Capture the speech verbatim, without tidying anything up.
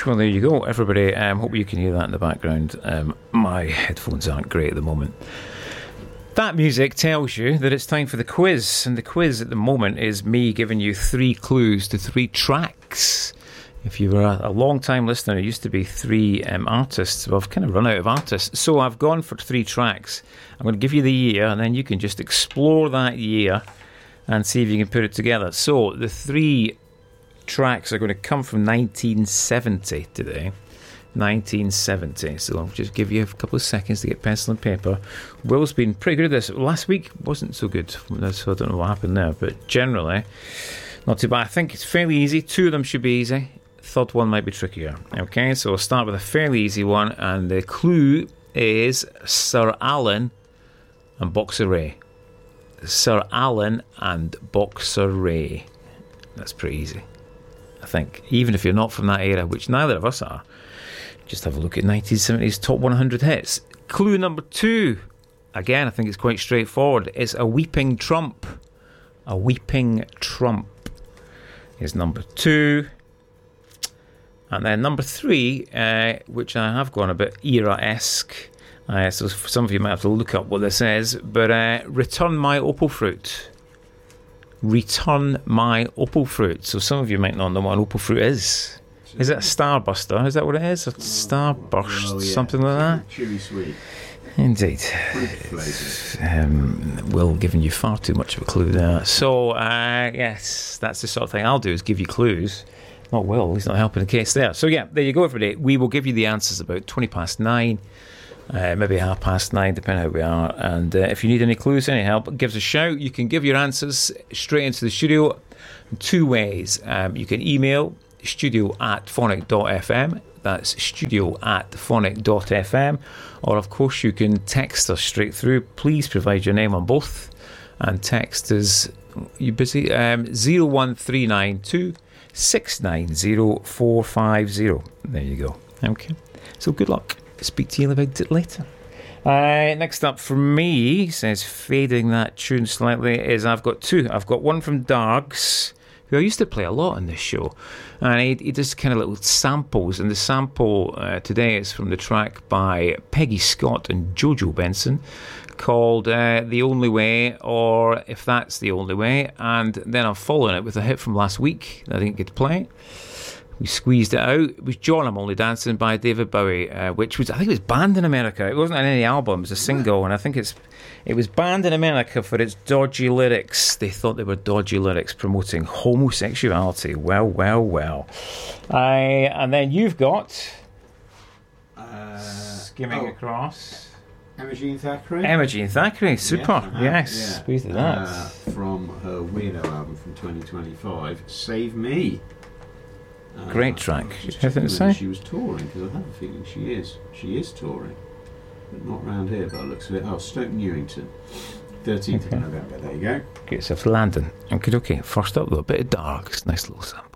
Gosh, well, there you go, everybody. I um, hope you can hear that in the background. Um, my headphones aren't great at the moment. That music tells you that it's time for the quiz, and the quiz at the moment is me giving you three clues to three tracks. If you were a, a long-time listener, it used to be three um, artists. Well, I've kind of run out of artists, so I've gone for three tracks. I'm going to give you the year, and then you can just explore that year and see if you can put it together. So the three tracks are going to come from nineteen seventy today. nineteen seventy. So I'll just give you a couple of seconds to get pencil and paper. Will's been pretty good at this. Last week wasn't so good, so I don't know what happened there, but generally not too bad. I think it's fairly easy. Two of them should be easy. Third one might be trickier. Okay, so we'll start with a fairly easy one, and the clue is Sir Alan and Boxer Ray. Sir Alan and Boxer Ray. That's pretty easy, I think. Even if you're not from that era, which neither of us are, just have a look at nineteen seventies top one hundred hits. Clue number two, again, I think it's quite straightforward. It's A Weeping Trump. A Weeping Trump is number two. And then number three, uh, which I have gone a bit era-esque, uh, so some of you might have to look up what this is, but uh, Return My Opal Fruit. Return My Opal Fruit. So some of you might not know what an opal fruit is. Is it a starburster? Is that what it is? A starburst? Oh, yeah. Something like that? Chili sweet. Indeed. Um, Will giving you far too much of a clue there. So, uh, yes, that's the sort of thing I'll do, is give you clues. Not Will, he's not helping the case there. So, yeah, there you go, everybody. We will give you the answers about twenty past nine, uh, maybe half past nine, depending how we are. And uh, if you need any clues, any help, give us a shout. You can give your answers straight into the studio in two ways. Um, you can email studio at phonic dot f m. That's studio at phonic dot f m. Or, of course, you can text us straight through. Please provide your name on both. And text is, you busy? Um, zero one three nine two six nine zero four five zero. There you go. Okay. So good luck. Speak to you about it later. Uh, next up from me, says fading that tune slightly, is I've got two. I've got one from Dargs, who I used to play a lot on this show, and he, he does kind of little samples, and the sample uh, today is from the track by Peggy Scott and Jojo Benson called uh, The Only Way, or If That's the Only Way, and then I'm following it with a hit from last week that I didn't get to play. We squeezed it out. It was John I'm Only Dancing by David Bowie, uh, which was, I think it was banned in America. It wasn't on any album, it was a single, and I think it's it was banned in America for its dodgy lyrics. They thought they were dodgy lyrics promoting homosexuality. Well, well, well. Uh, and then you've got Uh, Skimming oh. Across. Emma Jean Thackeray. Emma Jean Thackeray, super. Yeah, uh-huh. Yes, yeah. squeezed at that. Uh, from her Weirdo album from twenty twenty-five, Save Me. Uh, Great track. Anything to she, say? she was touring, because I have a feeling she is. She is touring, but not round here by the looks of it. Oh, Stoke Newington, thirteenth Okay. of November. There you go. Get yourself landing. Okay, okay. First up, though, a bit of Darks. Nice little sample.